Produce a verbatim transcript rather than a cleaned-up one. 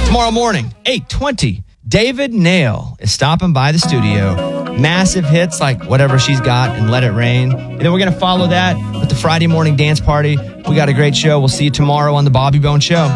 Tomorrow morning, eight twenty, David Nail is stopping by the studio. Massive hits like Whatever She's Got and Let It Rain. And then we're going to follow that with the Friday morning dance party. We got a great show. We'll see you tomorrow on the Bobby Bone Show.